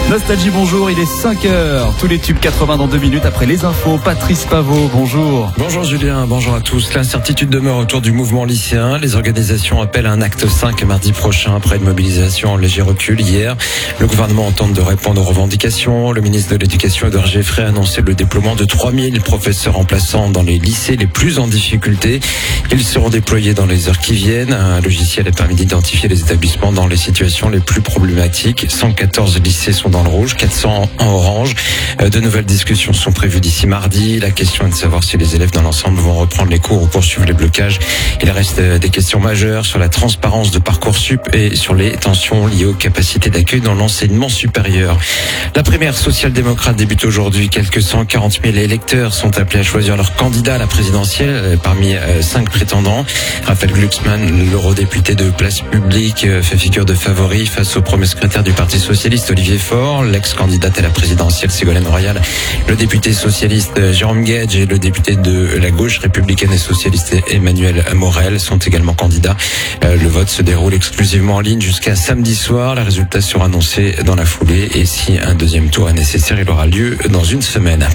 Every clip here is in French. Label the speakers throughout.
Speaker 1: Nostalgie, bonjour, il est 5h. Tous les tubes 80 dans 2 minutes après les infos. Patrice Pavot, bonjour.
Speaker 2: Bonjour Julien, bonjour à tous. L'incertitude demeure autour du mouvement lycéen. Les organisations appellent à un acte 5 mardi prochain après une mobilisation en léger recul hier. Le gouvernement tente de répondre aux revendications. Le ministre de l'Éducation, Édouard Geoffroy, a annoncé le déploiement de 3000 professeurs remplaçants dans les lycées les plus en difficulté. Ils seront déployés dans les heures qui viennent. Un logiciel a permis d'identifier les établissements dans les situations les plus problématiques. 114 lycées sont dans le rouge, 400 en orange. De nouvelles discussions sont prévues d'ici mardi. La question est de savoir si les élèves dans l'ensemble vont reprendre les cours ou poursuivre les blocages. Il reste des questions majeures sur la transparence de Parcoursup et sur les tensions liées aux capacités d'accueil dans l'enseignement supérieur. La primaire social-démocrate débute aujourd'hui. Quelques 140 000 électeurs sont appelés à choisir leur candidat à la présidentielle parmi 5 prétendants. Raphaël Glucksmann, l'eurodéputé de Place Publique, fait figure de favori face au premier secrétaire du Parti socialiste Olivier Faure. L'ex-candidate à la présidentielle Ségolène Royal, le député socialiste Jérôme Guedj et le député de la gauche républicaine et socialiste Emmanuel Morel sont également candidats. Le vote se déroule exclusivement en ligne jusqu'à samedi soir. Les résultats seront annoncés dans la foulée et si un deuxième tour est nécessaire, il aura lieu dans une semaine.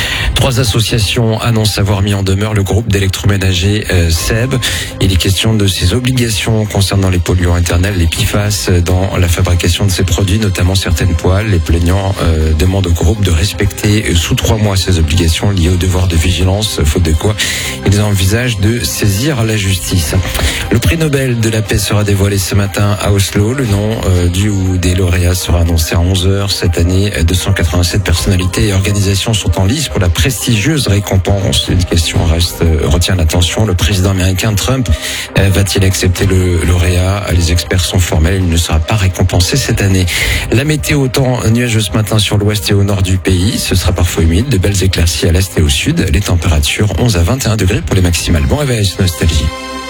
Speaker 2: 3 associations annoncent avoir mis en demeure le groupe d'électroménager SEB. Il est question de ses obligations concernant les polluants éternels, les PFAS, dans la fabrication de ces produits, notamment certaines poêles. Les plaignants demandent au groupe de respecter sous 3 mois ces obligations liées au devoir de vigilance, faute de quoi ils envisagent de saisir la justice. Le prix Nobel de la paix sera dévoilé ce matin à Oslo. Le nom du ou des lauréats sera annoncé à 11h. Cette année, 287 personnalités et organisations sont en lice pour la prestigieuse récompense. Une question retient l'attention. Le président américain Trump va-t-il accepter le lauréat? Les experts sont formels. Il ne sera pas récompensé cette année. La météo, temps nuageux ce matin sur l'ouest et au nord du pays. Ce sera parfois humide. De belles éclaircies à l'est et au sud. Les températures 11 à 21 degrés pour les maximales. Bon réveil sur Nostalgie.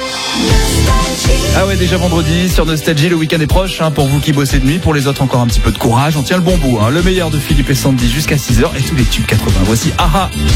Speaker 1: Ah ouais, déjà vendredi sur Nostalgie, le week-end est proche pour vous qui bossez de nuit. Pour les autres, encore un petit peu de courage. On tient le bon bout. Le meilleur de Philippe et Sandy jusqu'à 6h et tous les tubes 80. Voici Aha.